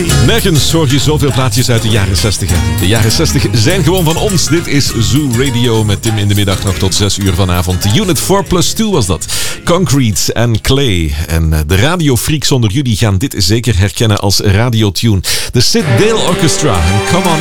Nergens hoor je zoveel plaatjes uit de jaren 60. Hè. De jaren 60 zijn gewoon van ons. Dit is Zoo Radio met Tim in de middag nog tot 6 uur vanavond. Unit 4+2 was dat. Concrete en Clay. En de radiofreaks onder jullie gaan dit zeker herkennen als radiotune. De Sid Dale Orchestra en Come On